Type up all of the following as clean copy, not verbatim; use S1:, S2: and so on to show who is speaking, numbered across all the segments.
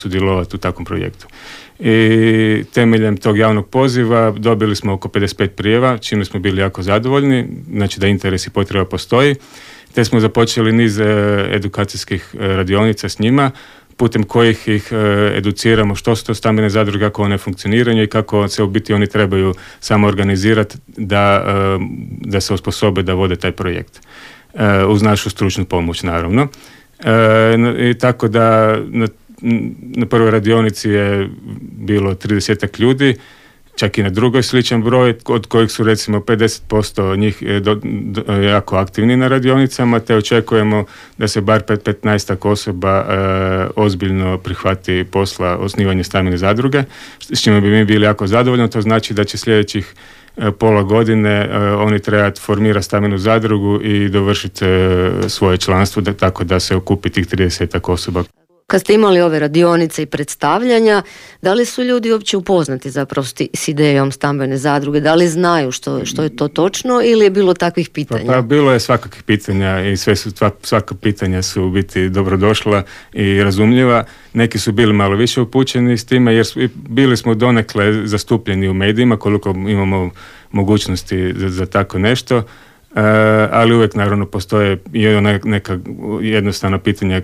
S1: sudjelovati u takvom projektu. I temeljem tog javnog poziva dobili smo oko 55 prijava, čime smo bili jako zadovoljni, znači da interes i potreba postoji, te smo započeli niz edukacijskih radionica s njima, putem kojih ih educiramo što su to stambene zadruge, kako one funkcioniraju i kako se u biti oni trebaju samo organizirati da se osposobe da vode taj projekt. Uz našu stručnu pomoć, naravno. I tako da na prvoj radionici je bilo 30 ljudi, čak i na drugoj sličan broj, od kojih su recimo 50% njih jako aktivni na radionicama, te očekujemo da se bar 15 osoba ozbiljno prihvati posla osnivanja stambene zadruge, s čime bi mi bili jako zadovoljni. To znači da će sljedećih pola godine oni trebati formirati stambenu zadrugu i dovršiti svoje članstvo, tako da se okupi tih 30 osoba.
S2: Kad ste imali ove radionice i predstavljanja, da li su ljudi uopće upoznati zapravo s idejom stambene zadruge? Da li znaju što je to točno ili je bilo takvih pitanja?
S1: Pa bilo je svakakvih pitanja i svaka pitanja su u biti dobrodošla i razumljiva. Neki su bili malo više upućeni s time jer bili smo donekle zastupljeni u medijima koliko imamo mogućnosti za tako nešto. Ali uvijek naravno postoje i neka jednostavna pitanja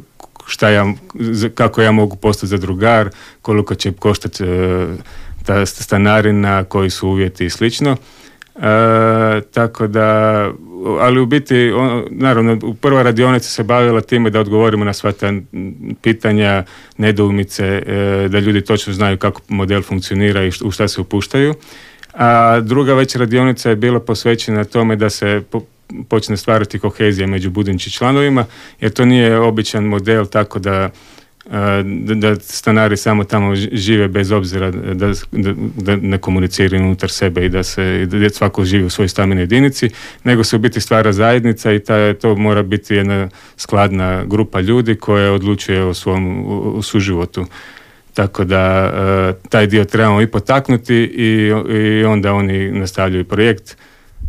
S1: kako ja mogu postati zadrugar, koliko će koštati ta stanarina, koji su uvjeti i slično. Tako da, ali u biti, naravno, prva radionica se bavila time da odgovorimo na sva ta pitanja, nedoumice, da ljudi točno znaju kako model funkcionira i u šta se upuštaju. A druga već radionica je bila posvećena tome da se počne stvarati kohezija među budućim članovima, jer to nije običan model tako da stanari samo tamo žive bez obzira da ne komuniciraju unutar sebe i da svako živi u svojoj stambenoj jedinici, nego se u biti stvara zajednica i to mora biti jedna skladna grupa ljudi koja odlučuje o svom suživotu. Tako da taj dio trebamo i potaknuti i onda oni nastavljaju projekt.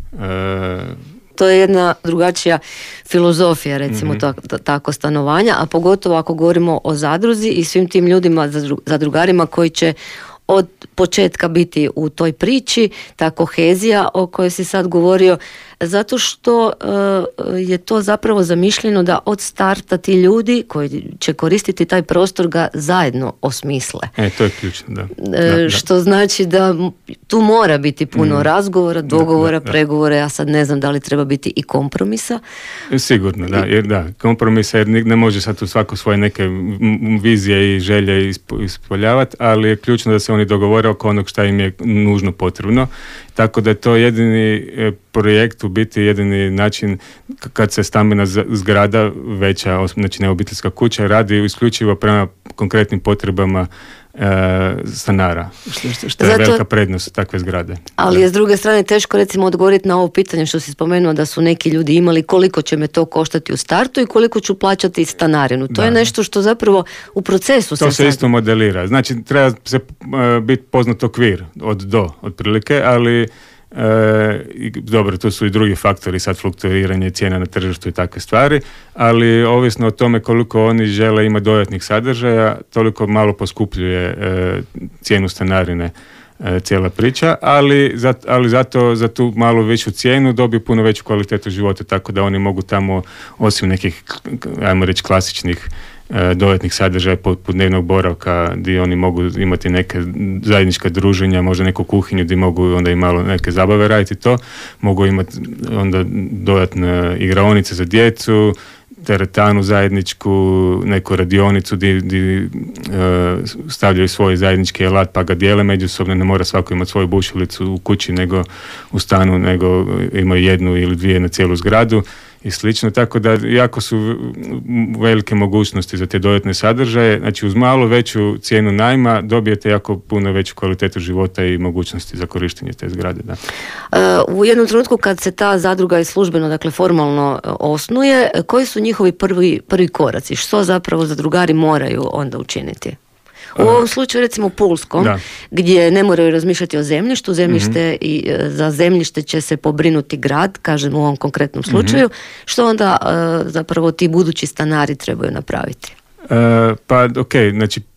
S2: To je jedna drugačija filozofija, recimo tako stanovanja, a pogotovo ako govorimo o zadruzi i svim tim ljudima, zadrugarima koji će od početka biti u toj priči, ta kohezija o kojoj si sad govorio, zato što je to zapravo zamišljeno da od starta ti ljudi koji će koristiti taj prostor ga zajedno osmisle.
S1: To je ključno, da.
S2: Što znači da tu mora biti puno razgovora, dogovora, pregovora, ja sad ne znam da li treba biti i kompromisa. Sigurno,
S1: kompromisa jer ne može sad tu svako svoje neke vizije i želje ispoljavati, ali je ključno da se oni dogovore oko onog šta im je nužno potrebno. Tako da je to jedini projekt, u biti jedini način kad se stambena zgrada veća, znači ne obiteljska kuća, radi isključivo prema konkretnim potrebama stanara, što je velika prednost takve zgrade.
S2: Ali je s druge strane teško recimo odgovoriti na ovo pitanje što si spomenuo da su neki ljudi imali koliko će me to koštati u startu i koliko ću plaćati stanarinu. To je nešto što zapravo u procesu
S1: to se isto modelira. Znači treba se biti poznat okvir od do, otprilike, ali dobro, tu su i drugi faktori, sad fluktuiranje cijena na tržištu i takve stvari, ali ovisno o tome koliko oni žele imati dodatnih sadržaja, toliko malo poskupljuje cijenu stanarine cijela priča, ali zato za tu malo veću cijenu dobiju puno veću kvalitetu života, tako da oni mogu tamo, osim nekih, ajmo reći, klasičnih dodatnih sadržaja poput dnevnog boravka gdje oni mogu imati neke zajednička druženja, možda neku kuhinju gdje mogu onda i malo neke zabave raditi, to mogu imati onda dodatne igraonice za djecu, teretanu zajedničku, neku radionicu gdje stavljaju svoj zajednički alat pa ga dijele međusobno, ne mora svako imati svoju bušilicu u kući nego u stanu, nego imaju jednu ili dvije na cijelu zgradu i slično, tako da jako su velike mogućnosti za te dodatne sadržaje. Znači uz malo veću cijenu najma dobijete jako puno veću kvalitetu života i mogućnosti za korištenje te zgrade. Da.
S2: U jednom trenutku kad se ta zadruga i službeno, dakle formalno osnuje, koji su njihovi prvi koraci? Što zapravo zadrugari moraju onda učiniti? U ovom slučaju recimo Pulskom, gdje ne moraju razmišljati o zemljištu, i za zemljište će se pobrinuti grad, kažem u ovom konkretnom slučaju, što onda zapravo ti budući stanari trebaju napraviti?
S1: Pa ok, znači